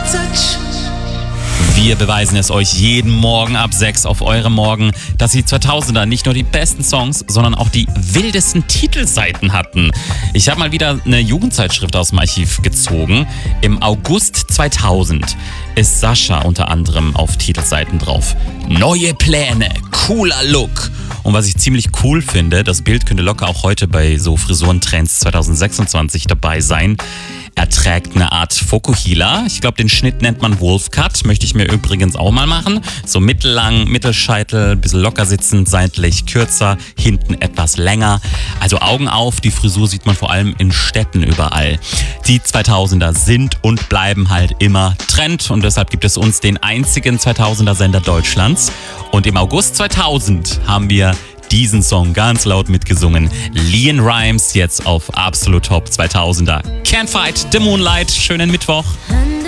Wir beweisen es euch jeden Morgen ab 6 auf eurem Morgen, dass die 2000er nicht nur die besten Songs, sondern auch die wildesten Titelseiten hatten. Ich habe mal wieder eine Jugendzeitschrift aus dem Archiv gezogen. Im August 2000 ist Sascha unter anderem auf Titelseiten drauf. Neue Pläne, cooler Look. Und was ich ziemlich cool finde, das Bild könnte locker auch heute bei so Frisurentrends 2026 dabei sein. Er trägt eine Art Fokuhila. Ich glaube, den Schnitt nennt man Wolfcut. Möchte ich mir übrigens auch mal machen. So mittellang, Mittelscheitel, ein bisschen locker sitzend, seitlich kürzer, hinten etwas länger. Also Augen auf, die Frisur sieht man vor allem in Städten überall. Die 2000er sind und bleiben halt immer Trend und deshalb gibt es uns den einzigen 2000er Sender Deutschlands. Und im August 2000 haben wir diesen Song ganz laut mitgesungen. LeAnn Rimes jetzt auf Absolut Top 2000er. Can't Fight the Moonlight. Schönen Mittwoch.